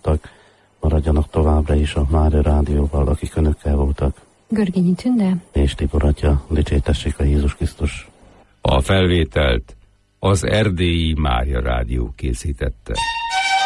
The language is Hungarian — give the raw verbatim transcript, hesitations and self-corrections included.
hallottak, maradjanak továbbra is a Mária Rádióval, akik önökkel voltak. Görgényi Tünde És Tibor atya, dicsértessék a Jézus Krisztus. A felvételt az Erdélyi Mária Rádió készítette.